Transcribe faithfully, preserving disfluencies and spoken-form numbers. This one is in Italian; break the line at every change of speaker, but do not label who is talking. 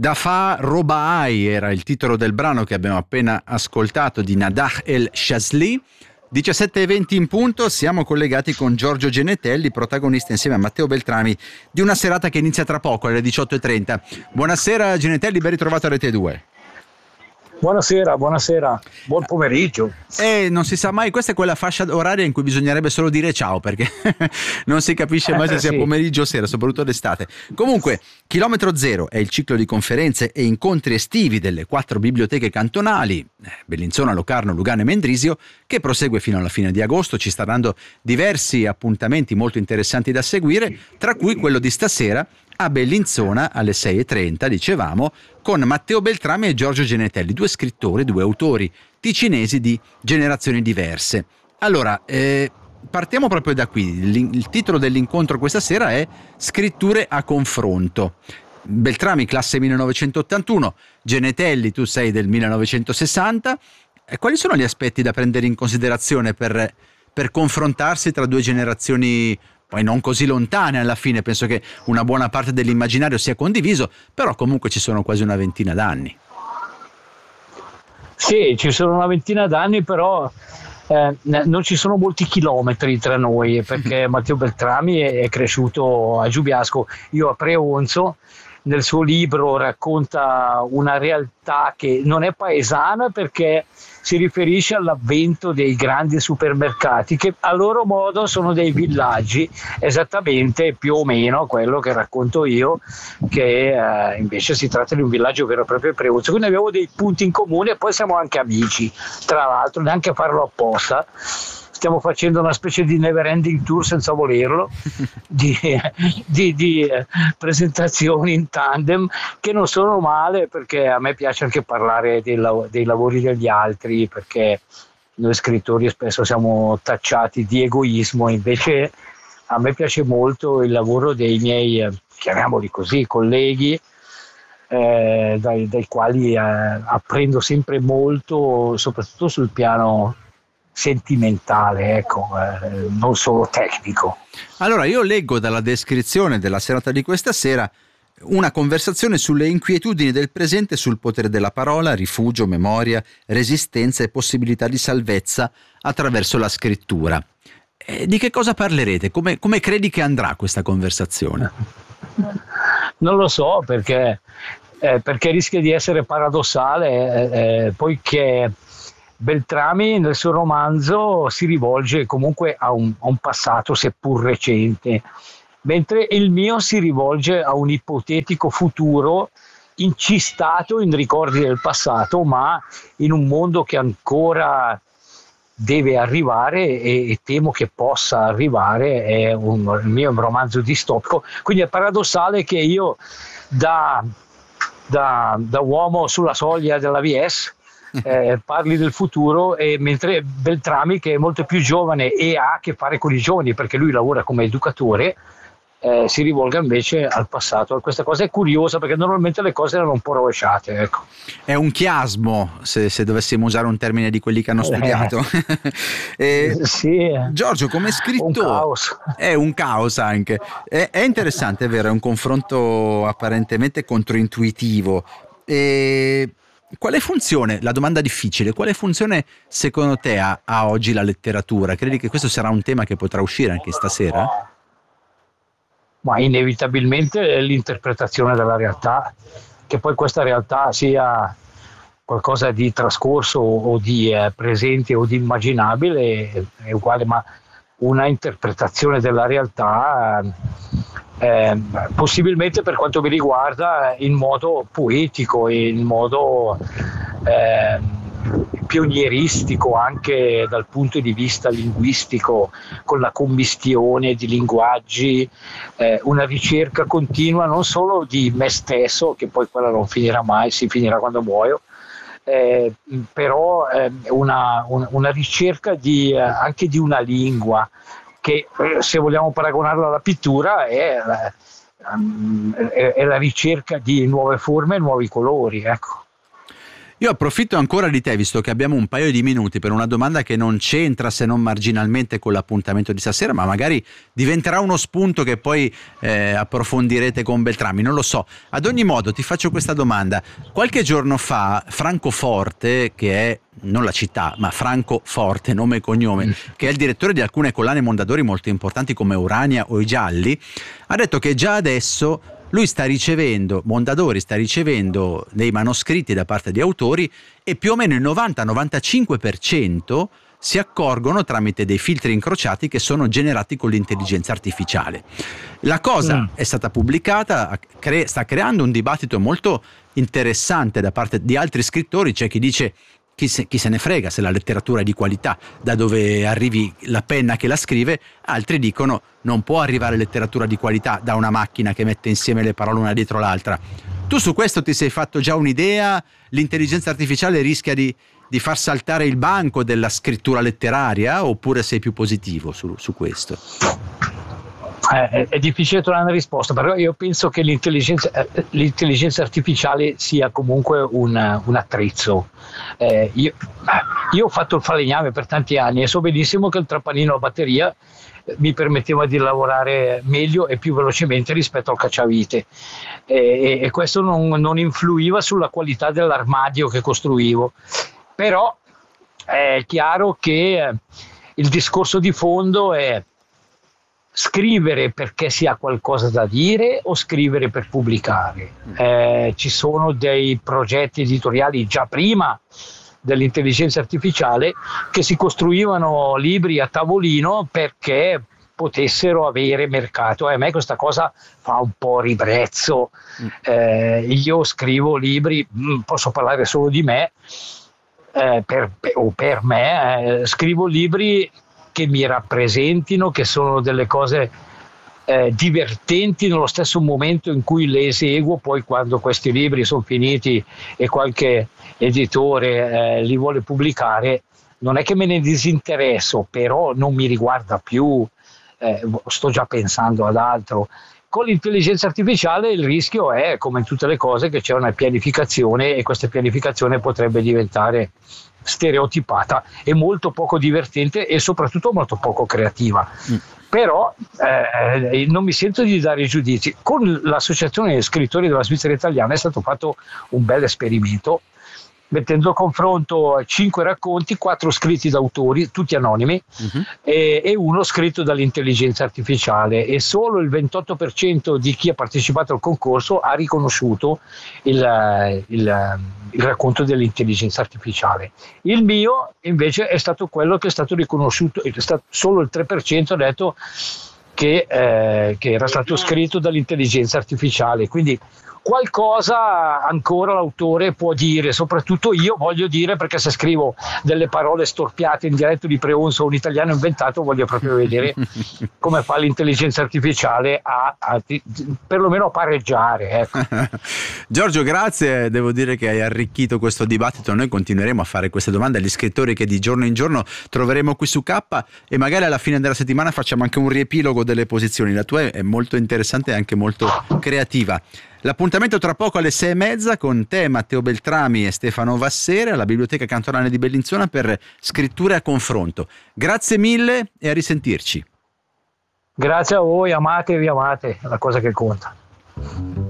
Da fa roba hai era il titolo del brano che abbiamo appena ascoltato di Nadah El Shazly. diciassette e venti in punto, siamo collegati con Giorgio Genetelli, protagonista insieme a Matteo Beltrami di una serata che inizia tra poco alle diciotto e trenta. Buonasera Genetelli, ben ritrovato a Rete due.
Buonasera, buonasera, buon pomeriggio.
E non si sa mai, questa è quella fascia oraria in cui bisognerebbe solo dire ciao, perché non si capisce mai se sia
sì.
pomeriggio o sera, soprattutto d'estate. Comunque, Chilometro Zero è il ciclo di conferenze e incontri estivi delle quattro biblioteche cantonali, Bellinzona, Locarno, Lugano e Mendrisio, che prosegue fino alla fine di agosto. Ci sta dando diversi appuntamenti molto interessanti da seguire, tra cui quello di stasera a Bellinzona alle sei e trenta, dicevamo, con Matteo Beltrami e Giorgio Genetelli, due scrittori, due autori ticinesi di generazioni diverse. Allora, eh, partiamo proprio da qui. Il, il titolo dell'incontro questa sera è Scritture a confronto. Beltrami, classe millenovecentottantuno, Genetelli, tu sei del millenovecentosessanta. E quali sono gli aspetti da prendere in considerazione per, per confrontarsi tra due generazioni poi non così lontane alla fine? Penso che una buona parte dell'immaginario sia condiviso, però comunque ci sono quasi una ventina d'anni.
Sì, ci sono una ventina d'anni, però eh, non ci sono molti chilometri tra noi, perché Matteo Beltrami è, è cresciuto a Giubiasco, io a Preonzo. Nel suo libro racconta una realtà che non è paesana, perché si riferisce all'avvento dei grandi supermercati, che a loro modo sono dei villaggi, esattamente più o meno quello che racconto io, che eh, invece si tratta di un villaggio vero e proprio Preuzzo. Quindi abbiamo dei punti in comune e poi siamo anche amici, tra l'altro, neanche a farlo apposta. Stiamo facendo una specie di never ending tour senza volerlo, di, di, di eh, presentazioni in tandem, che non sono male, perché a me piace anche parlare dei, dei lavori degli altri, perché noi scrittori spesso siamo tacciati di egoismo, invece a me piace molto il lavoro dei miei, eh, chiamiamoli così, colleghi, eh, dai, dai quali eh, apprendo sempre molto, soprattutto sul piano sentimentale, ecco, eh, non solo tecnico.
Allora, io leggo dalla descrizione della serata di questa sera una conversazione sulle inquietudini del presente, sul potere della parola, rifugio, memoria, resistenza e possibilità di salvezza attraverso la scrittura. E di che cosa parlerete? Come, come credi che andrà questa conversazione?
Non lo so, perché, eh, perché rischia di essere paradossale, eh, eh, poiché Beltrami nel suo romanzo si rivolge comunque a un, a un passato seppur recente, mentre il mio si rivolge a un ipotetico futuro incistato in ricordi del passato, ma in un mondo che ancora deve arrivare e, e temo che possa arrivare. È un, il mio è un romanzo distopico, quindi è paradossale che io da, da, da uomo sulla soglia della V S Eh, parli del futuro, e mentre Beltrami, che è molto più giovane e ha a che fare con i giovani perché lui lavora come educatore, eh, si rivolga invece al passato. Questa cosa è curiosa, perché normalmente le cose erano un po' rovesciate, ecco.
È un chiasmo, se, se dovessimo usare un termine di quelli che hanno studiato. eh,
sì,
Giorgio, come scrittore,
un caos.
È un caos anche. È, è interessante, è vero, è un confronto apparentemente controintuitivo. E quale funzione, la domanda difficile, quale funzione secondo te ha, ha oggi la letteratura? Credi che questo sarà un tema che potrà uscire anche stasera?
Ma inevitabilmente l'interpretazione della realtà, che poi questa realtà sia qualcosa di trascorso o di eh, presente o di immaginabile è, è uguale, ma una interpretazione della realtà eh, possibilmente, per quanto mi riguarda, in modo poetico, in modo eh, pionieristico anche dal punto di vista linguistico, con la commistione di linguaggi, eh, una ricerca continua non solo di me stesso, che poi quella non finirà mai, si finirà quando muoio, eh, però eh, una, una, una ricerca di, eh, anche di una lingua che, eh, se vogliamo paragonarla alla pittura, è, è, è la ricerca di nuove forme e nuovi colori, ecco.
Io approfitto ancora di te, visto che abbiamo un paio di minuti, per una domanda che non c'entra se non marginalmente con l'appuntamento di stasera, ma magari diventerà uno spunto che poi eh, approfondirete con Beltrami, non lo so. Ad ogni modo ti faccio questa domanda. Qualche giorno fa Francoforte, che è non la città, ma Francoforte, nome e cognome, mm. che è il direttore di alcune collane Mondadori molto importanti come Urania o I Gialli, ha detto che già adesso lui sta ricevendo, Mondadori sta ricevendo dei manoscritti da parte di autori e più o meno il novanta novantacinque per cento si accorgono tramite dei filtri incrociati che sono generati con l'intelligenza artificiale. La cosa mm. è stata pubblicata, cre- sta creando un dibattito molto interessante da parte di altri scrittori. C'è chi dice Chi se, chi se ne frega se la letteratura è di qualità, da dove arrivi la penna che la scrive. Altri dicono non può arrivare letteratura di qualità da una macchina che mette insieme le parole una dietro l'altra. Tu su questo ti sei fatto già un'idea? L'intelligenza artificiale rischia di, di far saltare il banco della scrittura letteraria, oppure sei più positivo su, su questo?
È, è difficile trovare una risposta, però io penso che l'intelligenza, l'intelligenza artificiale sia comunque un, un attrezzo. Eh, io, io ho fatto il falegname per tanti anni e so benissimo che il trapanino a batteria mi permetteva di lavorare meglio e più velocemente rispetto al cacciavite, e, e questo non, non influiva sulla qualità dell'armadio che costruivo. Però è chiaro che il discorso di fondo è scrivere perché si ha qualcosa da dire o scrivere per pubblicare. Eh, ci sono dei progetti editoriali già prima dell'intelligenza artificiale che si costruivano libri a tavolino perché potessero avere mercato, e a me questa cosa fa un po' ribrezzo. Eh, io scrivo libri, posso parlare solo di me, eh, per, o per me, eh, scrivo libri che mi rappresentino, che sono delle cose eh, divertenti nello stesso momento in cui le eseguo. Poi quando questi libri sono finiti e qualche editore eh, li vuole pubblicare, non è che me ne disinteresso, però non mi riguarda più, eh, sto già pensando ad altro. Con l'intelligenza artificiale il rischio è, come in tutte le cose, che c'è una pianificazione e questa pianificazione potrebbe diventare stereotipata e molto poco divertente e soprattutto molto poco creativa. Mm. Però eh, non mi sento di dare i giudizi. Con l'associazione degli scrittori della Svizzera italiana è stato fatto un bel esperimento, mettendo a confronto cinque racconti, quattro scritti da autori, tutti anonimi, uh-huh. e, e uno scritto dall'intelligenza artificiale, e solo il ventotto per cento di chi ha partecipato al concorso ha riconosciuto il, il, il racconto dell'intelligenza artificiale. Il mio invece è stato quello che è stato riconosciuto, è stato, solo il tre per cento ha detto che, eh, che era stato scritto dall'intelligenza artificiale. Quindi qualcosa ancora l'autore può dire, soprattutto io voglio dire, perché se scrivo delle parole storpiate in dialetto di Preonzo o un italiano inventato, voglio proprio vedere come fa l'intelligenza artificiale a, a perlomeno a pareggiare, ecco.
Giorgio, grazie, devo dire che hai arricchito questo dibattito. Noi continueremo a fare queste domande agli scrittori che di giorno in giorno troveremo qui su K, e magari alla fine della settimana facciamo anche un riepilogo delle posizioni. La tua è molto interessante e anche molto creativa. L'appuntamento tra poco alle sei e mezza con te, Matteo Beltrami e Stefano Vassere, alla Biblioteca Cantonale di Bellinzona per Scritture a Confronto. Grazie mille e a risentirci.
Grazie a voi, amatevi, amate, è la cosa che conta.